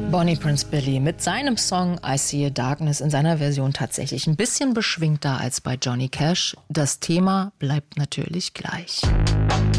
Bonnie Prince Billy mit seinem Song I See a Darkness in seiner Version tatsächlich ein bisschen beschwingter als bei Johnny Cash. Das Thema bleibt natürlich gleich.